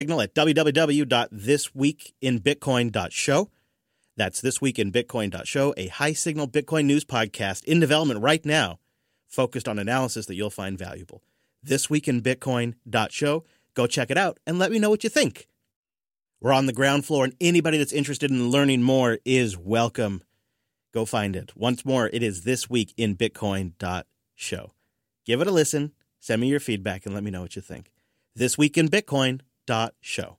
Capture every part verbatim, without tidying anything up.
Signal at w w w dot this week in bitcoin dot show. That's this week in bitcoin dot show, a high signal Bitcoin news podcast in development right now, focused on analysis that you'll find valuable. this week in bitcoin dot show. Go check it out and let me know what you think. We're on the ground floor, and anybody that's interested in learning more is welcome. Go find it. Once more, it is this week in bitcoin dot show. Give it a listen, send me your feedback, and let me know what you think. this week in bitcoin dot show.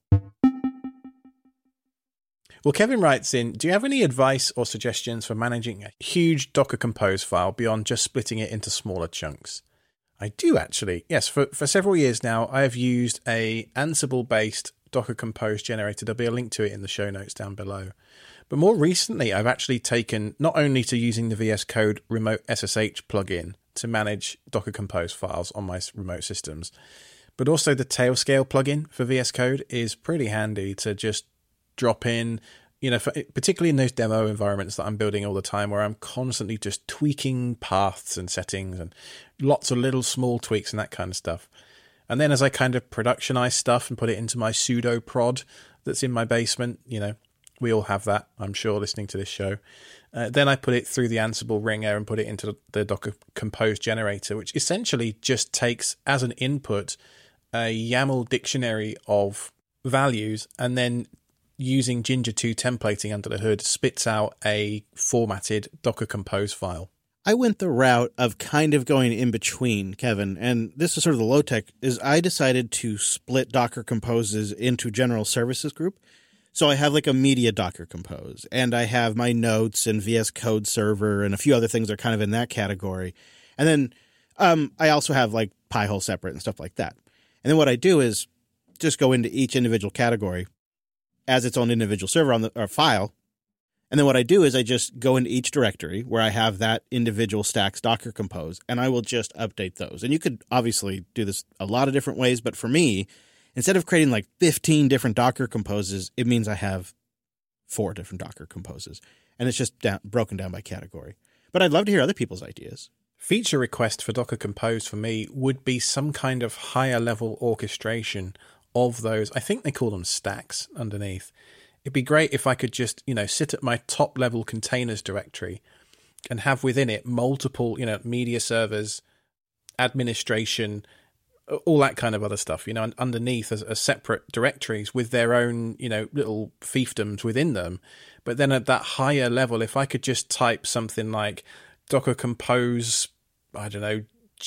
Well, Kevin writes in, do you have any advice or suggestions for managing a huge Docker Compose file beyond just splitting it into smaller chunks? I do, actually. Yes, for, for several years now, I have used a Ansible-based Docker Compose generator. There'll be a link to it in the show notes down below. But more recently, I've actually taken not only to using the V S Code Remote S S H plugin to manage Docker Compose files on my remote systems, but also the Tailscale plugin for V S Code is pretty handy to just drop in, you know, for, particularly in those demo environments that I'm building all the time, where I'm constantly just tweaking paths and settings and lots of little small tweaks and that kind of stuff. And then as I kind of productionize stuff and put it into my pseudo prod that's in my basement, you know, we all have that, I'm sure, listening to this show. Uh, then I put it through the Ansible Ringer and put it into the Docker Compose generator, which essentially just takes as an input a YAML dictionary of values, and then using Ginger two templating under the hood spits out a formatted Docker Compose file. I went the route of kind of going in between, Kevin, and this is sort of the low tech, is I decided to split Docker Composes into general services group. So I have like a media Docker Compose, and I have my notes and V S Code server and a few other things that are kind of in that category. And then um, I also have like Pi-hole separate and stuff like that. And then what I do is just go into each individual category as its own individual server on the or file. And then what I do is I just go into each directory where I have that individual stack's Docker Compose, and I will just update those. And you could obviously do this a lot of different ways, but for me, instead of creating like fifteen different Docker Composes, it means I have four different Docker Composes. And it's just down, broken down by category. But I'd love to hear other people's ideas. Feature request for Docker Compose for me would be some kind of higher level orchestration of those. I think they call them stacks underneath. It'd be great if I could just, you know, sit at my top level containers directory and have within it multiple, you know, media servers, administration, all that kind of other stuff, you know, and underneath as, as separate directories with their own, you know, little fiefdoms within them. But then at that higher level, if I could just type something like Docker Compose, I don't know,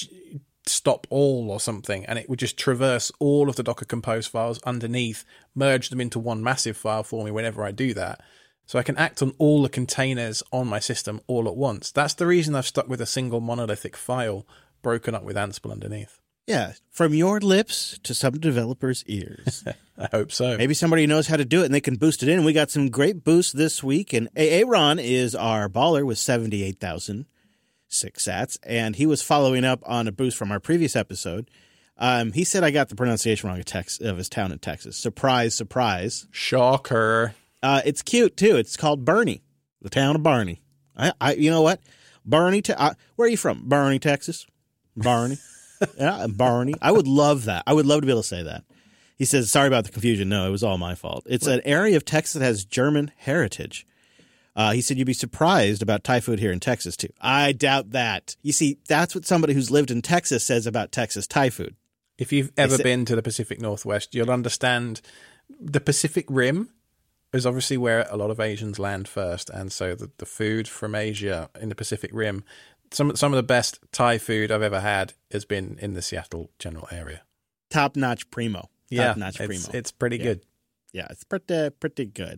stop all or something, and it would just traverse all of the Docker Compose files underneath, merge them into one massive file for me whenever I do that. So I can act on all the containers on my system all at once. That's the reason I've stuck with a single monolithic file broken up with Ansible underneath. Yeah, from your lips to some developers' ears. I hope so. Maybe somebody knows how to do it and they can boost it in. We got some great boosts this week, and Aaron is our baller with seventy-eight thousand six sats, and he was following up on a boost from our previous episode. Um, he said I got the pronunciation wrong of, Tex- of his town in Texas. Surprise, surprise. Shocker. Uh, it's cute, too. It's called Bernie, the town of Barney. I, I you know what? Bernie, te- I, where are you from? Bernie, Texas? Barney? Yeah, Barney. I would love that. I would love to be able to say that. He says, sorry about the confusion. No, it was all my fault. It's an area of Texas that has German heritage. Uh, he said you'd be surprised about Thai food here in Texas, too. I doubt that. You see, that's what somebody who's lived in Texas says about Texas Thai food. If you've ever been to the Pacific Northwest, you'll understand the Pacific Rim is obviously where a lot of Asians land first. And so the, the food from Asia in the Pacific Rim, some, some of the best Thai food I've ever had has been in the Seattle general area. Top-notch primo. Top yeah, notch it's, primo. it's pretty yeah. good. Yeah, it's pretty, pretty good.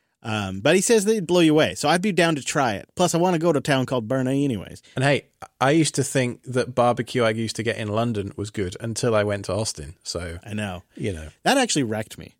Um, but he says they'd blow you away, so I'd be down to try it. Plus, I want to go to a town called Burnley anyways. And hey, I used to think that barbecue I used to get in London was good until I went to Austin. So I know. You know. That actually wrecked me.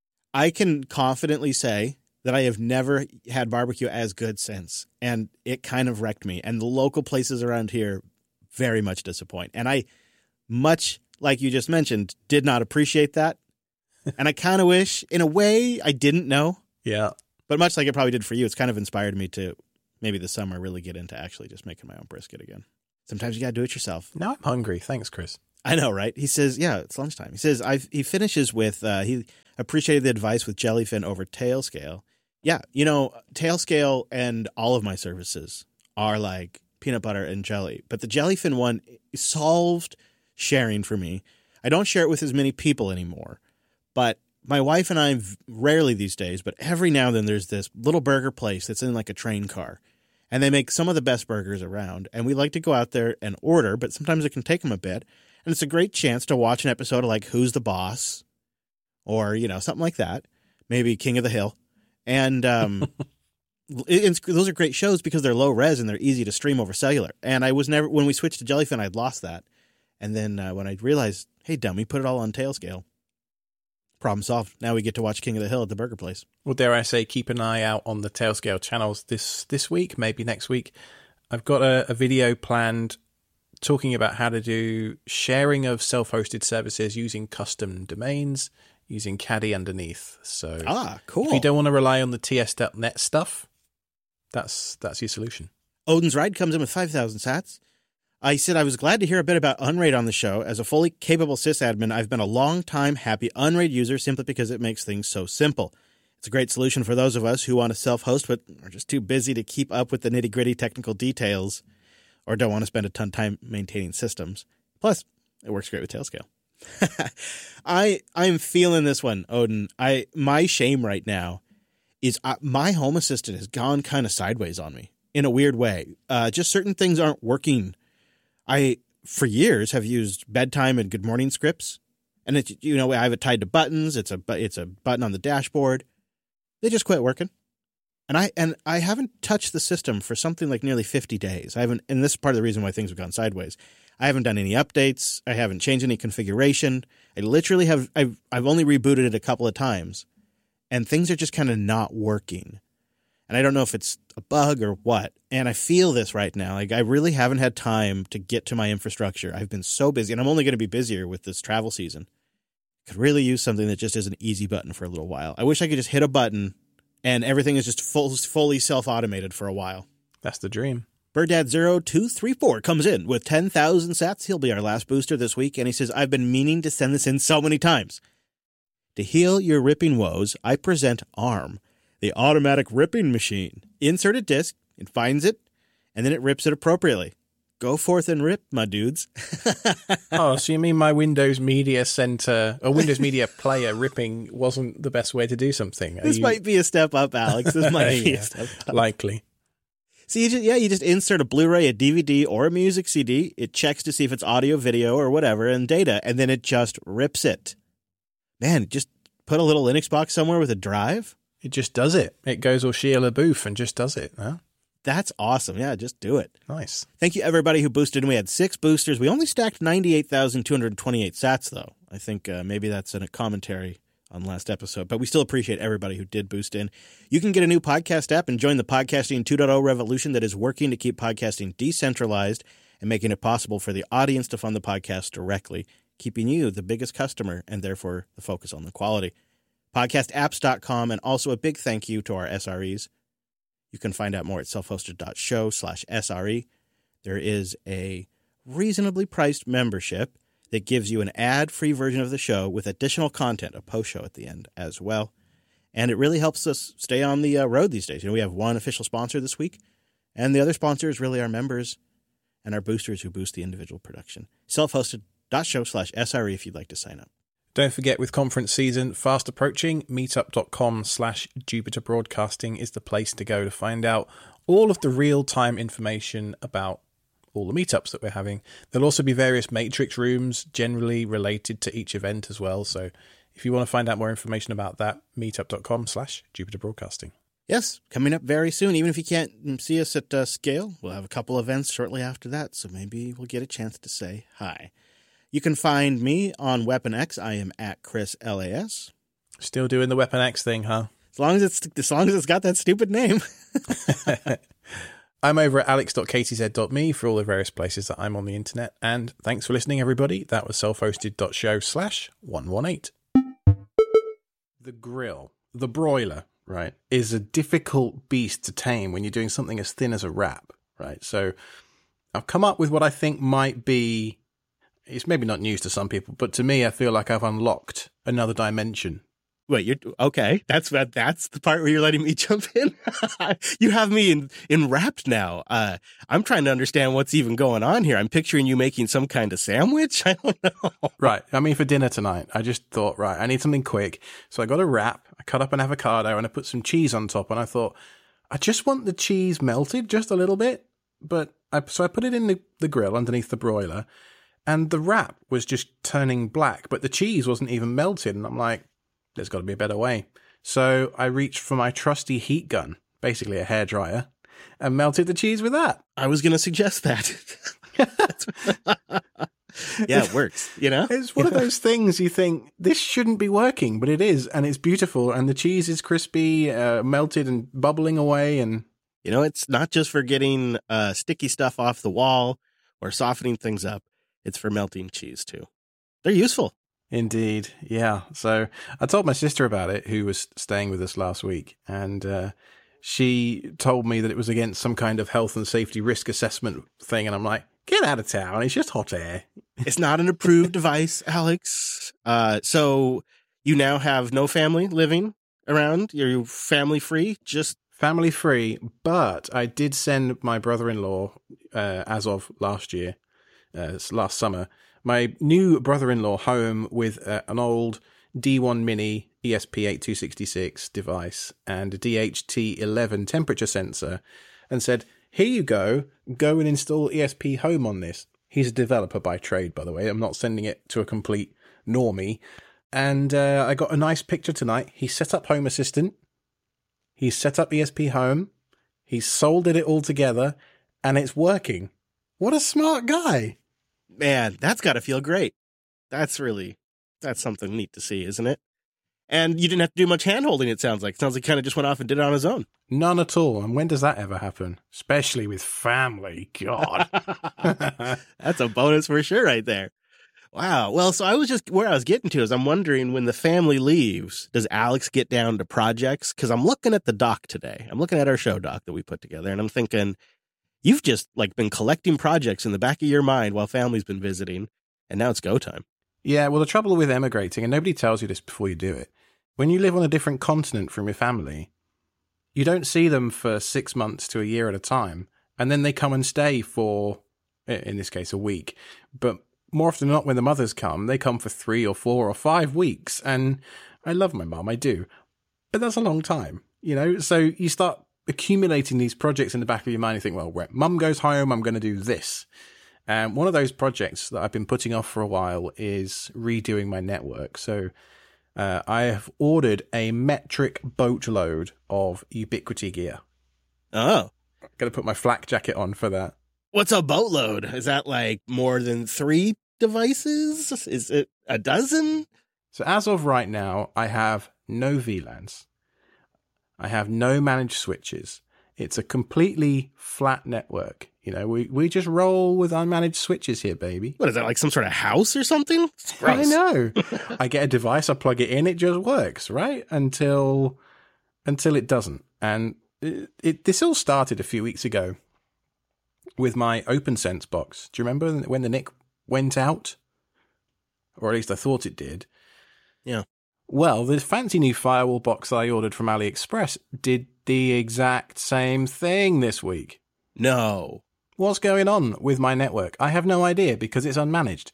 I can confidently say that I have never had barbecue as good since, and it kind of wrecked me. And the local places around here very much disappoint. And I, much like you just mentioned, did not appreciate that. And I kind of wish, in a way, I didn't know. Yeah. But much like it probably did for you, it's kind of inspired me to maybe this summer really get into actually just making my own brisket again. Sometimes you got to do it yourself. Now I'm hungry. Thanks, Chris. I know, right? He says, yeah, it's lunchtime. He says, I he finishes with, uh, he appreciated the advice with Jellyfin over Tailscale. Yeah, you know, Tailscale and all of my services are like peanut butter and jelly. But the Jellyfin one solved sharing for me. I don't share it with as many people anymore. But my wife and I rarely these days, but every now and then there's this little burger place that's in like a train car. And they make some of the best burgers around. And we like to go out there and order, but sometimes it can take them a bit. And it's a great chance to watch an episode of like Who's the Boss? Or, you know, something like that. Maybe King of the Hill. And um, it, it's, those are great shows because they're low res and they're easy to stream over cellular. And I was never, when we switched to Jellyfin, I'd lost that. And then uh, when I realized, hey, dummy, put it all on Tailscale. Problem solved. Now we get to watch King of the Hill at the burger place. Well, dare I say, keep an eye out on the Tailscale channels this this week, maybe next week. I've got a, a video planned talking about how to do sharing of self-hosted services using custom domains, using Caddy underneath. So ah, cool. If you don't want to rely on the T S dot net stuff, that's that's your solution. Odin's Ride comes in with five thousand sats. I said I was glad to hear a bit about Unraid on the show. As a fully capable sysadmin, I've been a long-time happy Unraid user simply because it makes things so simple. It's a great solution for those of us who want to self-host but are just too busy to keep up with the nitty-gritty technical details or don't want to spend a ton of time maintaining systems. Plus, it works great with Tailscale. I I'm feeling this one, Odin. I my shame right now is I, my Home Assistant has gone kind of sideways on me in a weird way. Uh, just certain things aren't working. I, for years, have used bedtime and good morning scripts. And, it, you know, I have it tied to buttons. It's a it's a button on the dashboard. They just quit working. And I and I haven't touched the system for something like nearly fifty days. I haven't, and this is part of the reason why things have gone sideways. I haven't done any updates. I haven't changed any configuration. I literally have, I've, I've only rebooted it a couple of times. And things are just kind of not working. And I don't know if it's a bug or what. And I feel this right now. Like I really haven't had time to get to my infrastructure. I've been so busy, and I'm only going to be busier with this travel season. Could really use something that just is an easy button for a little while. I wish I could just hit a button and everything is just full, fully self-automated for a while. That's the dream. Birddad zero two three four comes in with ten thousand sats. He'll be our last booster this week. And he says, I've been meaning to send this in so many times. To heal your ripping woes, I present ARM, the automatic ripping machine. Insert a disc, it finds it, and then it rips it appropriately. Go forth and rip, my dudes. Oh, so you mean my Windows Media Center or Windows Media Player ripping wasn't the best way to do something? Are this you... might be a step up, Alex. This might be yeah, a step up. Likely. So you just, yeah, you just insert a Blu-ray, a D V D, or a music C D. It checks to see if it's audio, video, or whatever, and data, and then it just rips it. Man, just put a little Linux box somewhere with a drive. It just does it. It goes all Shia LaBeouf and just does it. Huh? That's awesome. Yeah, just do it. Nice. Thank you, everybody who boosted. And we had six boosters. We only stacked ninety-eight thousand two hundred twenty-eight sats, though. I think uh, maybe that's in a commentary on last episode. But we still appreciate everybody who did boost in. You can get a new podcast app and join the Podcasting two point oh revolution that is working to keep podcasting decentralized and making it possible for the audience to fund the podcast directly, keeping you the biggest customer and therefore the focus on the quality. podcast apps dot com, and also a big thank you to our S R Es. You can find out more at selfhosted.show slash SRE. There is a reasonably priced membership that gives you an ad-free version of the show with additional content, a post-show at the end as well. And it really helps us stay on the uh, road these days. You know, we have one official sponsor this week, and the other sponsors really are members and our boosters who boost the individual production. selfhosted.show slash SRE if you'd like to sign up. Don't forget, with conference season fast approaching, meetup.com slash Jupiter Broadcasting is the place to go to find out all of the real-time information about all the meetups that we're having. There'll also be various matrix rooms generally related to each event as well. So if you want to find out more information about that, meetup.com slash Jupiter Broadcasting. Yes, coming up very soon. Even if you can't see us at uh, scale, we'll have a couple events shortly after that. So maybe we'll get a chance to say hi. You can find me on Weapon X. I am at Chris L A S. Still doing the Weapon X thing, huh? As long as it's as long as it's got that stupid name. I'm over at alex dot k t z dot me for all the various places that I'm on the internet. And thanks for listening, everybody. That was selfhosted.show slash 118. The grill, the broiler, right, is a difficult beast to tame when you're doing something as thin as a wrap, right? So I've come up with what I think might be it's maybe not news to some people, but to me, I feel like I've unlocked another dimension. Wait, you're okay. That's that's the part where you're letting me jump in. You have me in enwrapped now. Uh, I'm trying to understand what's even going on here. I'm picturing you making some kind of sandwich. I don't know. Right. I mean, for dinner tonight, I just thought, right, I need something quick. So I got a wrap. I cut up an avocado and I put some cheese on top. And I thought, I just want the cheese melted just a little bit. But I, so I put it in the, the grill underneath the broiler, and the wrap was just turning black, but the cheese wasn't even melted. And I'm like, there's got to be a better way. So I reached for my trusty heat gun, basically a hairdryer, and melted the cheese with that. I was going to suggest that. Yeah, it works, you know? It's one of those things you think, this shouldn't be working, but it is, and it's beautiful, and the cheese is crispy, uh, melted and bubbling away. And you know, it's not just for getting uh, sticky stuff off the wall or softening things up. It's for melting cheese, too. They're useful. Indeed. Yeah. So I told my sister about it, who was staying with us last week, and uh, she told me that it was against some kind of health and safety risk assessment thing. And I'm like, get out of town. It's just hot air. It's not an approved device, Alex. Uh, so you now have no family living around? You're family free? Just family free. But I did send my brother-in-law, uh, as of last year, uh, last summer, my new brother-in-law home with uh, an old D one Mini E S P eight two six six device and a D H T eleven temperature sensor, and said, here you go, go and install E S P Home on this. He's a developer by trade, by the way. I'm not sending it to a complete normie. And uh, I got a nice picture tonight. He set up Home Assistant. He set up E S P Home. He soldered it all together, and it's working. What a smart guy. Man, that's got to feel great. That's really, that's something neat to see, isn't it? And you didn't have to do much hand-holding, it sounds like. It sounds like he kind of just went off and did it on his own. None at all. And when does that ever happen? Especially with family. God. That's a bonus for sure right there. Wow. Well, so I was just, where I was getting to is I'm wondering, when the family leaves, does Alex get down to projects? Because I'm looking at the doc today. I'm looking at our show doc that we put together, and I'm thinking, you've just like been collecting projects in the back of your mind while family's been visiting, and now it's go time. Yeah, well, the trouble with emigrating, and nobody tells you this before you do it, when you live on a different continent from your family, you don't see them for six months to a year at a time, and then they come and stay for, in this case, a week. But more often than not, when the mothers come, they come for three or four or five weeks, and I love my mum, I do, but that's a long time, you know? So you start accumulating these projects in the back of your mind. You think, well, when mum goes home, I'm going to do this. And um, one of those projects that I've been putting off for a while is redoing my network. So uh, I have ordered a metric boatload of Ubiquiti gear. Oh. I'm going to put my flak jacket on for that. What's a boatload? Is that like more than three devices? Is it a dozen? So as of right now, I have no V LANs. I have no managed switches. It's a completely flat network. You know, we, we just roll with unmanaged switches here, baby. What is that, like some sort of house or something? I know. I get a device, I plug it in, it just works, right? Until until it doesn't. And it, it this all started a few weeks ago with my OpenSense box. Do you remember when the N I C went out? Or at least I thought it did. Yeah. Well, the fancy new firewall box I ordered from AliExpress did the exact same thing this week. No. What's going on with my network? I have no idea because it's unmanaged.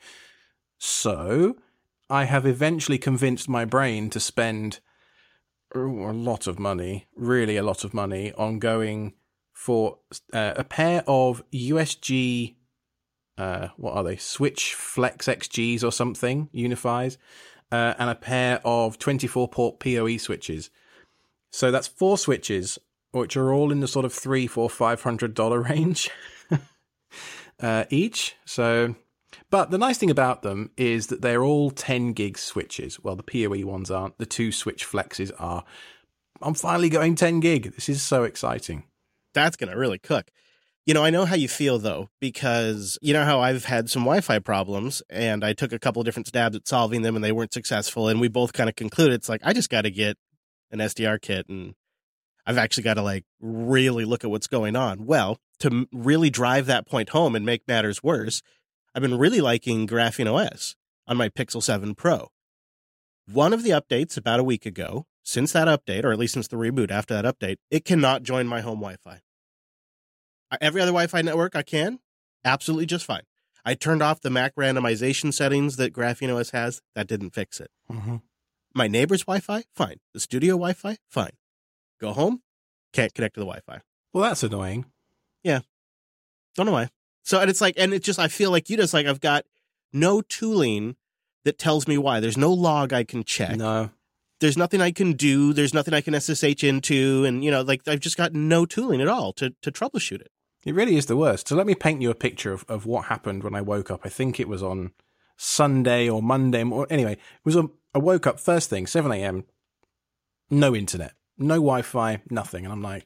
So I have eventually convinced my brain to spend a lot of money, really a lot of money, on going for uh, a pair of U S G, uh, what are they? Switch Flex X Gs or something, Unifies. Uh, and a pair of twenty-four port P O E switches. So that's four switches, which are all in the sort of three, four, five hundred dollar range uh, each. So, but the nice thing about them is that they're all ten gig switches. Well, the P O E ones aren't. The two switch flexes are. I'm finally going ten gig. This is so exciting. That's gonna really cook. You know, I know how you feel, though, because you know how I've had some Wi-Fi problems, and I took a couple of different stabs at solving them, and they weren't successful, and we both kind of concluded, it's like, I just got to get an S D R kit, and I've actually got to, like, really look at what's going on. Well, to really drive that point home and make matters worse, I've been really liking Graphene O S on my Pixel seven Pro. One of the updates about a week ago, since that update, or at least since the reboot after that update, it cannot join my home Wi-Fi. Every other Wi-Fi network I can, absolutely just fine. I turned off the M A C randomization settings that Graphene O S has. That didn't fix it. Mm-hmm. My neighbor's Wi-Fi, fine. The studio Wi-Fi, fine. Go home, can't connect to the Wi-Fi. Well, that's annoying. Yeah. Don't know why. So, and it's like, and it just, I feel like you just like, I've got no tooling that tells me why. There's no log I can check. No. There's nothing I can do. There's nothing I can S S H into. And, you know, like, I've just got no tooling at all to, to troubleshoot it. It really is the worst. So let me paint you a picture of, of what happened when I woke up. I think it was on Sunday or Monday. Or anyway, it was a, I woke up first thing, seven a.m., no internet, no Wi-Fi, nothing. And I'm like,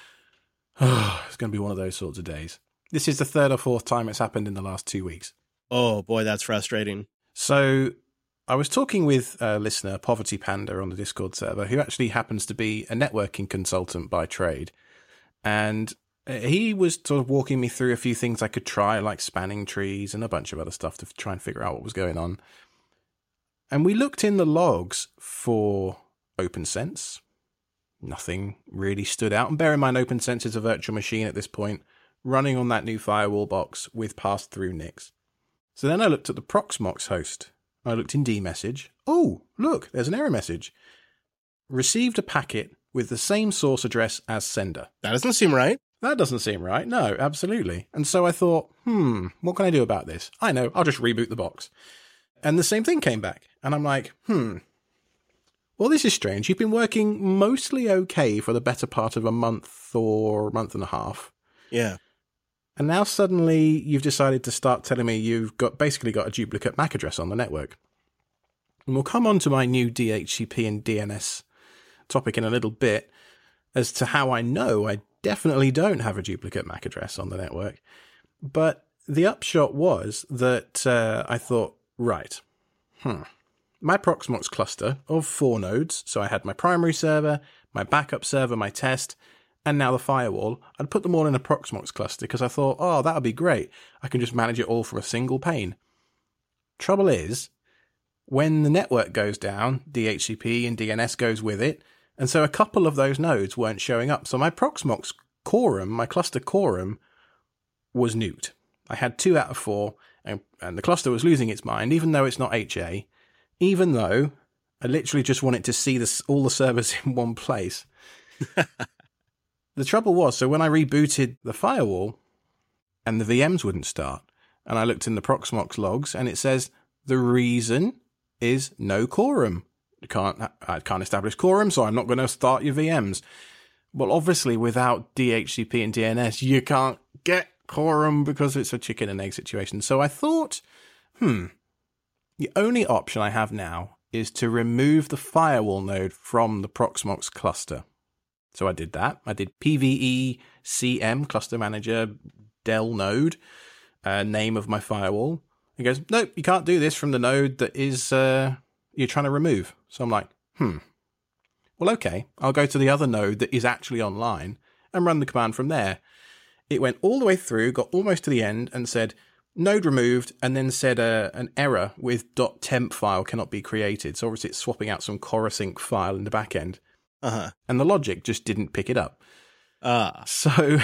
oh, it's going to be one of those sorts of days. This is the third or fourth time it's happened in the last two weeks. Oh, boy, that's frustrating. So I was talking with a listener, Poverty Panda, on the Discord server, who actually happens to be a networking consultant by trade. And he was sort of walking me through a few things I could try, like spanning trees and a bunch of other stuff to try and figure out what was going on. And we looked in the logs for OpenSense. Nothing really stood out. And bear in mind, OpenSense is a virtual machine at this point, running on that new firewall box with pass-through N I Cs. So then I looked at the Proxmox host. I looked in dmessage. Oh, look, there's an error message. Received a packet with the same source address as sender. That doesn't seem right. That doesn't seem right. No, absolutely. And so I thought, hmm, what can I do about this? I know, I'll just reboot the box. And the same thing came back. And I'm like, hmm, well, this is strange. You've been working mostly okay for the better part of a month or a month and a half. Yeah. And now suddenly you've decided to start telling me you've got basically got a duplicate M A C address on the network. And we'll come on to my new D H C P and D N S topic in a little bit as to how I know I definitely don't have a duplicate M A C address on the network. But the upshot was that uh, I thought, right, hmm, my Proxmox cluster of four nodes, so I had my primary server, my backup server, my test, and now the firewall, I'd put them all in a Proxmox cluster because I thought, oh, that would be great. I can just manage it all from a single pane. Trouble is, when the network goes down, D H C P and D N S goes with it, and so a couple of those nodes weren't showing up. So my Proxmox quorum, my cluster quorum, was nuked. I had two out of four, and, and the cluster was losing its mind, even though it's not H A, even though I literally just wanted to see this, all the servers in one place. The trouble was, so when I rebooted the firewall and the V Ms wouldn't start, and I looked in the Proxmox logs and it says the reason is no quorum. You can't, I can't establish quorum, so I'm not going to start your V Ms. Well, obviously, without D H C P and D N S, you can't get quorum because it's a chicken and egg situation. So I thought, hmm, the only option I have now is to remove the firewall node from the Proxmox cluster. So I did that. I did P V E C M, Cluster Manager, Dell node, uh, name of my firewall. He goes, nope, you can't do this from the node that is uh, you're trying to remove. So I'm like, hmm. Well, okay, I'll go to the other node that is actually online and run the command from there. It went all the way through, got almost to the end, and said, node removed, and then said uh, an error with .temp file cannot be created. So obviously it's swapping out some Coruscant file in the back end. Uh-huh. And the logic just didn't pick it up. Ah. So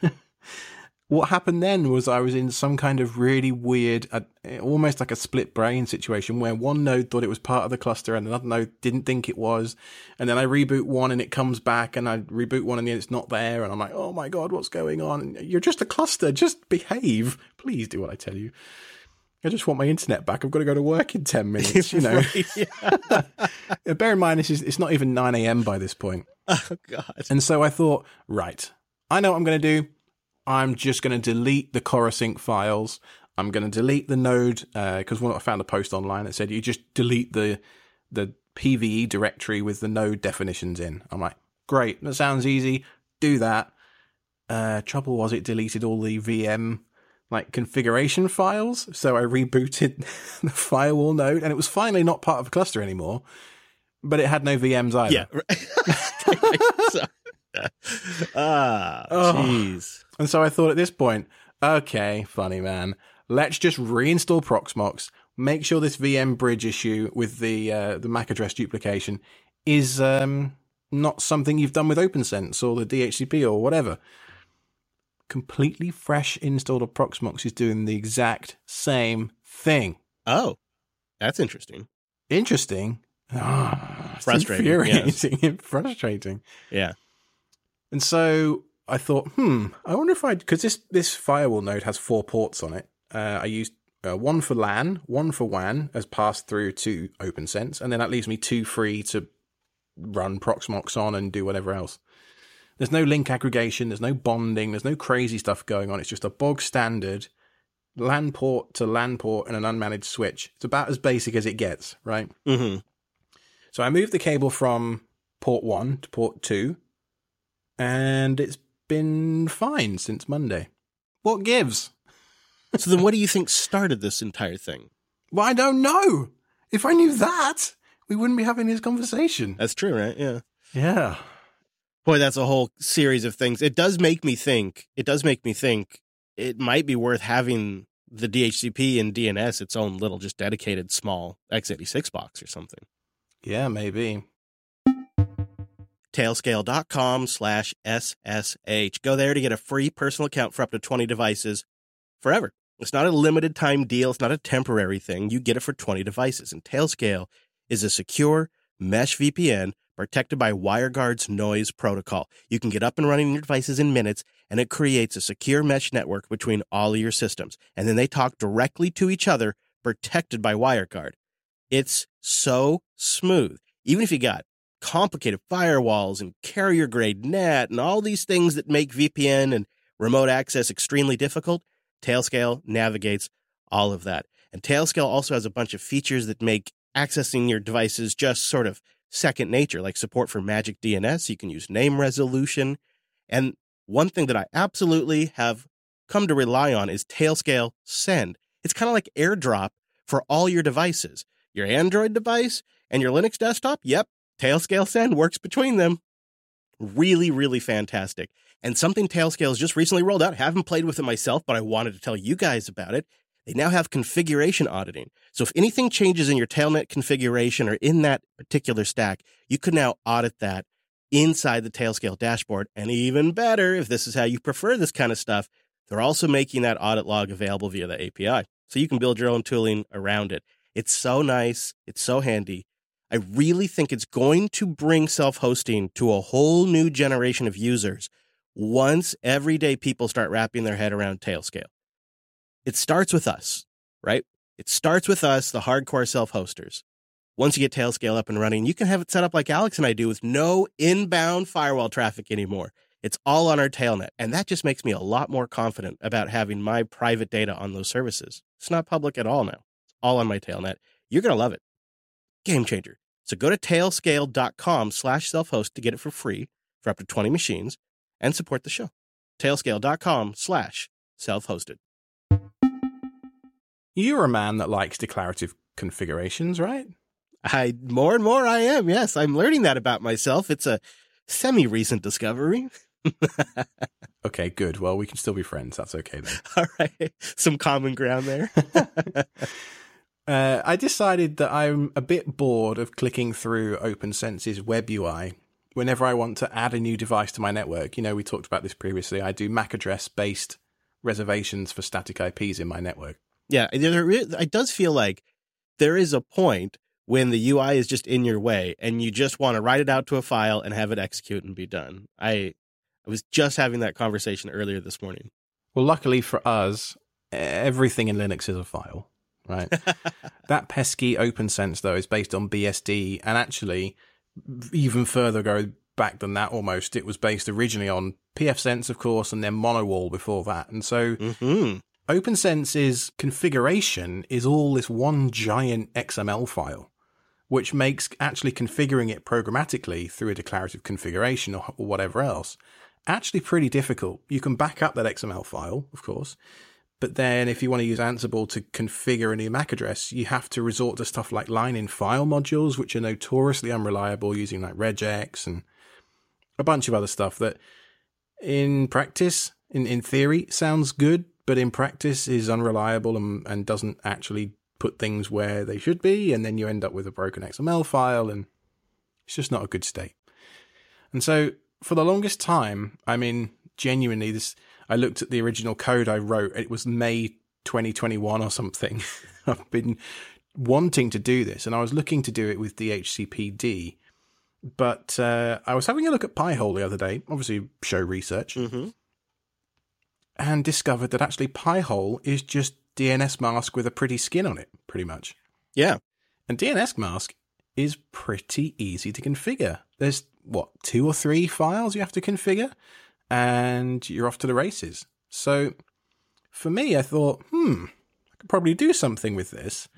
what happened then was I was in some kind of really weird, uh, almost like a split brain situation where one node thought it was part of the cluster and another node didn't think it was. And then I reboot one and it comes back, and I reboot one and it's not there. And I'm like, oh my God, what's going on? You're just a cluster. Just behave. Please do what I tell you. I just want my internet back. I've got to go to work in ten minutes, you know. Yeah. Bear in mind, this is, it's not even nine a.m. by this point. Oh, God. And so I thought, right, I know what I'm going to do. I'm just going to delete the Coruscant files. I'm going to delete the node, because uh, I found a post online that said you just delete the the P V E directory with the node definitions in. I'm like, great, that sounds easy. Do that. Uh, trouble was it deleted all the V M like configuration files. So I rebooted the firewall node, and it was finally not part of a cluster anymore, but it had no V Ms either. Yeah. so, ah, oh. jeez. And so I thought at this point, okay, funny man, let's just reinstall Proxmox, make sure this V M bridge issue with the uh, the M A C address duplication is um, not something you've done with OpenSense or the D H C P or whatever. Completely fresh install of Proxmox is doing the exact same thing. Oh, that's interesting. Interesting. Oh, frustrating. Infuriating and frustrating. Yeah. And so I thought, hmm, I wonder if I, because this, this firewall node has four ports on it. Uh, I used uh, one for LAN, one for W A N as passed through to OpenSense, and then that leaves me two free to run Proxmox on and do whatever else. There's no link aggregation, there's no bonding, there's no crazy stuff going on. It's just a bog standard LAN port to LAN port and an unmanaged switch. It's about as basic as it gets, right? Mm-hmm. So I moved the cable from port one to port two, and it's been fine since Monday. What gives? So then what do you think started this entire thing? Well, I don't know. If I knew that, we wouldn't be having this conversation. That's true, right? Yeah. Yeah. Boy, that's a whole series of things. It does make me think, it does make me think it might be worth having the D H C P and D N S its own little just dedicated small x eighty-six box or something. Yeah, maybe. Tailscale.com slash SSH. Go there to get a free personal account for up to twenty devices forever. It's not a limited time deal. It's not a temporary thing. You get it for twenty devices. And Tailscale is a secure mesh V P N protected by WireGuard's noise protocol. You can get up and running your devices in minutes, and it creates a secure mesh network between all of your systems. And then they talk directly to each other, protected by WireGuard. It's so smooth. Even if you got complicated firewalls and carrier-grade net and all these things that make V P N and remote access extremely difficult, Tailscale navigates all of that. And Tailscale also has a bunch of features that make accessing your devices just sort of second nature, like support for Magic D N S. You can use name resolution. And one thing that I absolutely have come to rely on is Tailscale Send. It's kind of like AirDrop for all your devices. Your Android device and your Linux desktop, yep, Tailscale Send works between them. Really, really fantastic. And something Tailscale has just recently rolled out. I haven't played with it myself, but I wanted to tell you guys about it. They now have configuration auditing. So if anything changes in your Tailnet configuration or in that particular stack, you can now audit that inside the Tailscale dashboard. And even better, if this is how you prefer this kind of stuff, they're also making that audit log available via the A P I. So you can build your own tooling around it. It's so nice. It's so handy. I really think it's going to bring self-hosting to a whole new generation of users once everyday people start wrapping their head around Tailscale. It starts with us, right? It starts with us, the hardcore self-hosters. Once you get Tailscale up and running, you can have it set up like Alex and I do with no inbound firewall traffic anymore. It's all on our Tailnet, and that just makes me a lot more confident about having my private data on those services. It's not public at all now. It's all on my Tailnet. You're going to love it. Game changer. So go to tailscale.com slash self-host to get it for free for up to twenty machines and support the show. Tailscale.com slash self-hosted. You're a man that likes declarative configurations, right? I more and more I am. Yes, I'm learning that about myself. It's a semi-recent discovery. Okay, good. Well, we can still be friends. That's okay then. All right. Some common ground there. uh, I decided that I'm a bit bored of clicking through OpenSense's web U I whenever I want to add a new device to my network. You know, we talked about this previously. I do M A C address-based reservations for static I Ps in my network. Yeah, it does feel like there is a point when the U I is just in your way and you just want to write it out to a file and have it execute and be done. I I was just having that conversation earlier this morning. Well, luckily for us, everything in Linux is a file, right? That pesky OpenSense, though, is based on B S D, and actually even further go back than that almost. It was based originally on pfSense, of course, and then Monowall before that. And so mm-hmm. OpenSense's configuration is all this one giant X M L file, which makes actually configuring it programmatically through a declarative configuration or, or whatever else actually pretty difficult. You can back up that X M L file, of course, but then if you want to use Ansible to configure a new M A C address, you have to resort to stuff like line-in-file modules, which are notoriously unreliable, using like regex and a bunch of other stuff that in practice, in, in theory, sounds good, but in practice is unreliable and, and doesn't actually put things where they should be, and then you end up with a broken X M L file, and it's just not a good state. And so for the longest time, I mean, genuinely, this I looked at the original code I wrote. It was May twenty twenty-one or something. I've been wanting to do this, and I was looking to do it with D H C P D, but uh, I was having a look at Pi-hole the other day, obviously show research, Mm-hmm. and discovered that actually Pi-hole is just D N S mask with a pretty skin on it, pretty much. Yeah. And D N S mask is pretty easy to configure. There's, what, two or three files you have to configure, and you're off to the races. So for me, I thought, hmm, I could probably do something with this.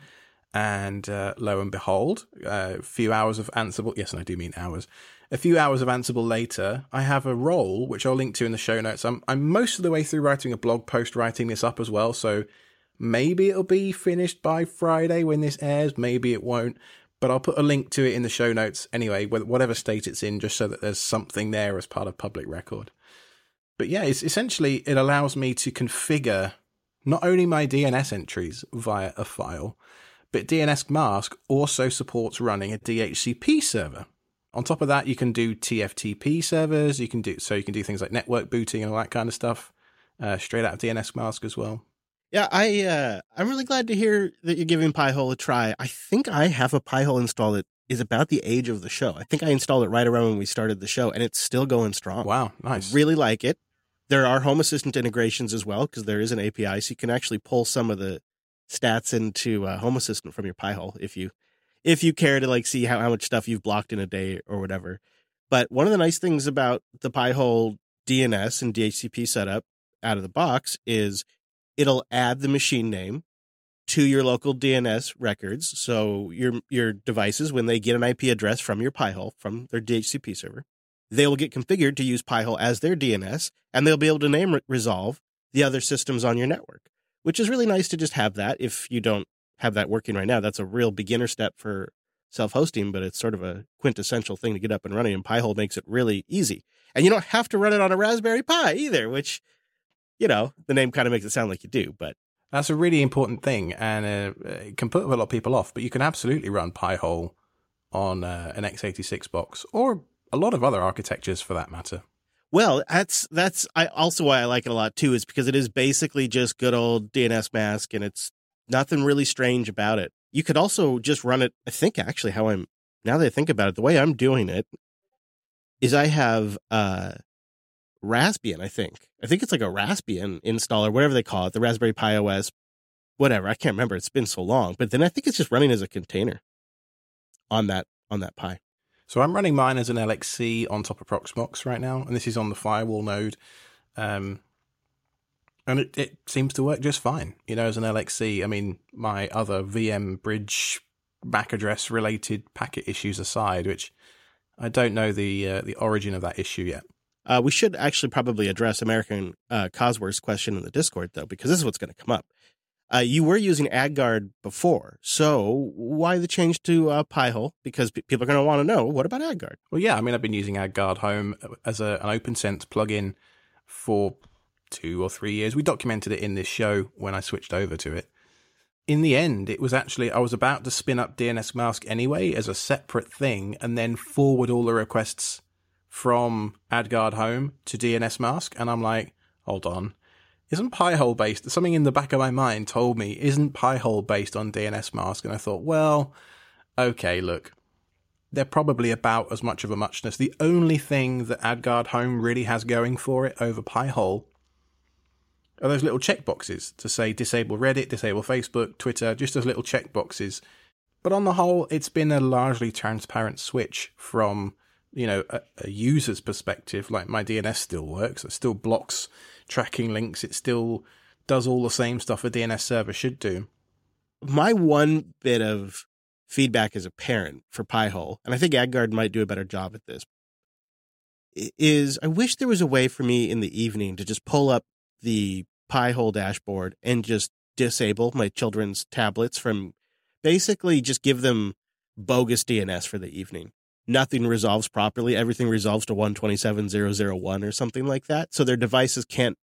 And uh, lo and behold, a few hours of Ansible, yes, and I do mean hours, a few hours of Ansible later, I have a role, which I'll link to in the show notes. I'm, I'm most of the way through writing a blog post, writing this up as well, so maybe it'll be finished by Friday when this airs, maybe it won't, but I'll put a link to it in the show notes anyway, whatever state it's in, just so that there's something there as part of public record. But yeah, it's essentially, it allows me to configure not only my D N S entries via a file, but D N S mask also supports running a D H C P server. On top of that, you can do T F T P servers. You can do so you can do things like network booting and all that kind of stuff, uh, straight out of D N S mask as well. Yeah, I uh, I'm really glad to hear that you're giving Pi-hole a try. I think I have a Pi-hole install that is about the age of the show. I think I installed it right around when we started the show, and it's still going strong. Wow, nice. I really like it. There are Home Assistant integrations as well, because there is an A P I, so you can actually pull some of the stats into uh, Home Assistant from your Pi-hole if you if you care to like see how, how much stuff you've blocked in a day or whatever. But one of the nice things about the Pi-hole D N S and D H C P setup out of the box is it'll add the machine name to your local D N S records. So your your devices, when they get an I P address from your Pi-hole, from their D H C P server, they will get configured to use Pi-hole as their D N S, and they'll be able to name resolve the other systems on your network, which is really nice to just have that. If you don't have that working right now, that's a real beginner step for self-hosting, but it's sort of a quintessential thing to get up and running, and Pi-hole makes it really easy. And you don't have to run it on a Raspberry Pi either, which, you know, the name kind of makes it sound like you do, but that's a really important thing, and uh, it can put a lot of people off, but you can absolutely run Pi-hole on uh, an x eighty-six box, or a lot of other architectures for that matter. Well, that's that's I also why I like it a lot too, is because it is basically just good old D N S mask, and it's nothing really strange about it. You could also just run it. I think actually how I'm now that I think about it, the way I'm doing it is I have uh, Raspbian. I think I think it's like a Raspbian installer, whatever they call it, the Raspberry Pi O S, whatever. I can't remember. It's been so long, but then I think it's just running as a container on that on that Pi. So I'm running mine as an L X C on top of Proxmox right now, and this is on the firewall node. Um, and it, it seems to work just fine, you know, as an L X C. I mean, my other V M bridge M A C address related packet issues aside, which I don't know the uh, the origin of that issue yet. Uh, we should actually probably address American uh, Cosworth's question in the Discord, though, because this is what's going to come up. Uh, you were using AdGuard before, so why the change to uh, Pi-hole? Because p- people are going to want to know, what about AdGuard? Well, yeah, I mean, I've been using AdGuard Home as a, an OpenSense plugin for two or three years. We documented it in this show when I switched over to it. In the end, it was actually, I was about to spin up D N S Mask anyway as a separate thing and then forward all the requests from AdGuard Home to D N S Mask. And I'm like, hold on. Isn't Pi-hole based? Something in the back of my mind told me, isn't Pi-hole based on D N S Mask? And I thought, well, okay, look, they're probably about as much of a muchness. The only thing that AdGuard Home really has going for it over Pi-hole are those little checkboxes to say disable Reddit, disable Facebook, Twitter, just those little checkboxes. But on the whole, it's been a largely transparent switch from, you know, a, a user's perspective. Like, my D N S still works. It still blocks tracking links. It still does all the same stuff a D N S server should do. My one bit of feedback as a parent for Pi-hole, and I think AdGuard might do a better job at this, is I wish there was a way for me in the evening to just pull up the Pi-hole dashboard and just disable my children's tablets from basically just give them bogus D N S for the evening. Nothing resolves properly. Everything resolves to one twenty-seven dot zero dot zero one or something like that. So their devices can't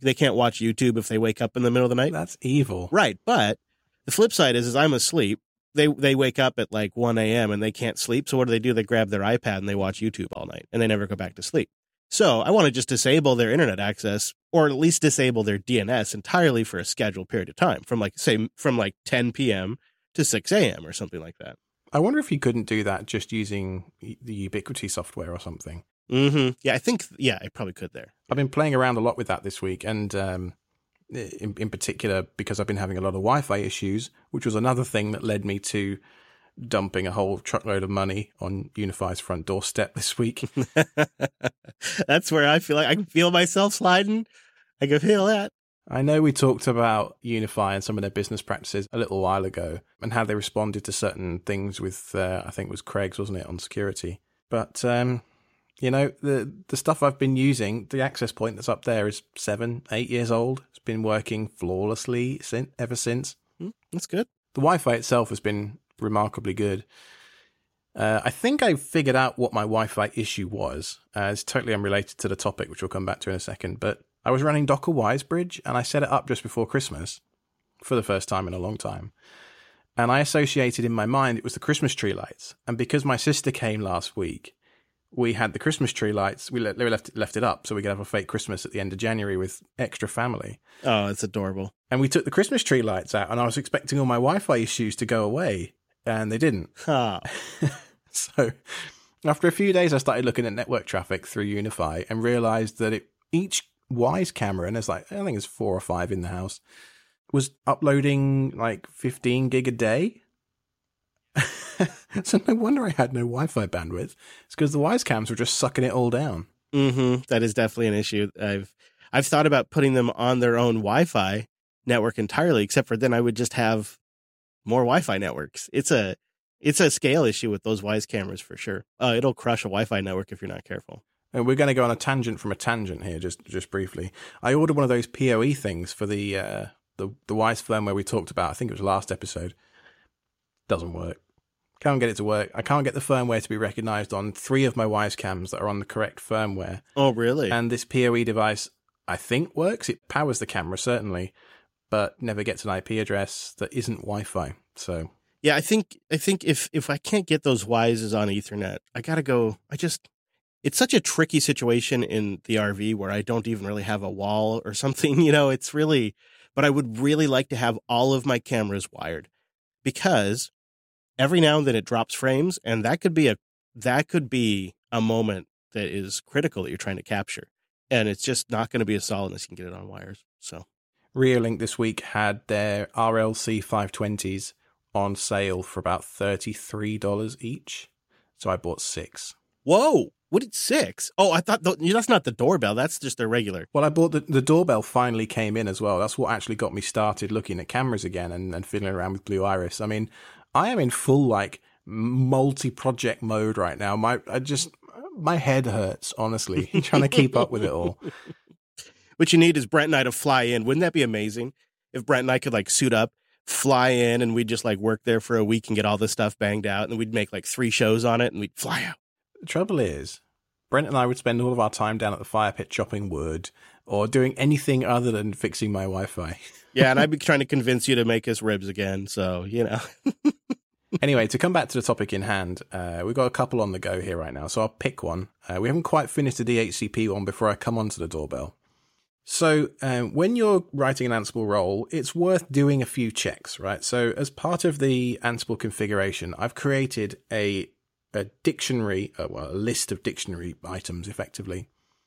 they can't watch YouTube if they wake up in the middle of the night. That's evil. Right. But the flip side is, is I'm asleep. They they wake up at like one a.m. and they can't sleep. So what do they do? They grab their iPad and they watch YouTube all night and they never go back to sleep. So I want to just disable their internet access, or at least disable their D N S entirely for a scheduled period of time, from like, say, from like ten p.m. to six a.m. or something like that. I wonder if you couldn't do that just using the Ubiquity software or something. Mm-hmm. Yeah, I think, yeah, I probably could there. I've been playing around a lot with that this week, and um, in, in particular because I've been having a lot of Wi-Fi issues, which was another thing that led me to dumping a whole truckload of money on Unify's front doorstep this week. That's where I feel like I can feel myself sliding. I can feel that. I know we talked about Unify and some of their business practices a little while ago and how they responded to certain things with, uh, I think it was Craig's, wasn't it, on security. But, um, you know, the the stuff I've been using, the access point that's up there is seven, eight years old. It's been working flawlessly since, ever since. Mm, that's good. The Wi-Fi itself has been remarkably good. Uh, I think I figured out what my Wi-Fi issue was. Uh, it's totally unrelated to the topic, which we'll come back to in a second. But I was running Docker Wisebridge, and I set it up just before Christmas for the first time in a long time. And I associated in my mind it was the Christmas tree lights. And because my sister came last week, we had the Christmas tree lights. We le- left, left it up so we could have a fake Christmas at the end of January with extra family. Oh, it's adorable. And we took the Christmas tree lights out, and I was expecting all my Wi-Fi issues to go away. And they didn't. Huh. So after a few days, I started looking at network traffic through Unify and realized that it, each Wise camera, and there's like, I think it's four or five in the house, was uploading like fifteen gig a day. So no wonder I had no Wi-Fi bandwidth. It's because the Wise cams were just sucking it all down. Mm-hmm. That is definitely an issue. I've I've thought about putting them on their own Wi-Fi network entirely, except for then I would just have more Wi-Fi networks. It's a it's a scale issue with those Wise cameras for sure. Uh, it'll crush a Wi-Fi network if you're not careful. And we're going to go on a tangent from a tangent here, just just briefly. I ordered one of those P O E things for the uh, the the Wise firmware we talked about. I think it was last episode. Doesn't work. Can't get it to work. I can't get the firmware to be recognized on three of my Wise cams that are on the correct firmware. Oh, really? And this P O E device, I think, works. It powers the camera, certainly, but never gets an I P address that isn't Wi-Fi. So yeah, I think I think if if I can't get those Wises on Ethernet, I gotta go. I just it's such a tricky situation in the R V where I don't even really have a wall or something. You know, it's really. But I would really like to have all of my cameras wired, because every now and then it drops frames, and that could be a that could be a moment that is critical that you're trying to capture, and it's just not going to be as solid unless you can get it on wires. So. Reolink this week had their R L C five twenties on sale for about thirty-three dollars each. So I bought six. Whoa! What did six? Oh, I thought th- that's not the doorbell. That's just their regular. Well, I bought the, the doorbell finally came in as well. That's what actually got me started looking at cameras again and, and fiddling around with Blue Iris. I mean, I am in full like multi-project mode right now. My I just my head hurts, honestly, trying to keep up with it all. What you need is Brent and I to fly in. Wouldn't that be amazing if Brent and I could like suit up, fly in, and we'd just like work there for a week and get all this stuff banged out, and we'd make like three shows on it and we'd fly out. The trouble is, Brent and I would spend all of our time down at the fire pit chopping wood or doing anything other than fixing my Wi-Fi. Yeah, and I'd be trying to convince you to make us ribs again, so, you know. Anyway, to come back to the topic in hand, uh, we've got a couple on the go here right now, so I'll pick one. Uh, we haven't quite finished the D H C P one before I come on to the doorbell. So um, when you're writing an Ansible role, it's worth doing a few checks, right? So as part of the Ansible configuration, I've created a a dictionary, uh, well, a list of dictionary items, effectively.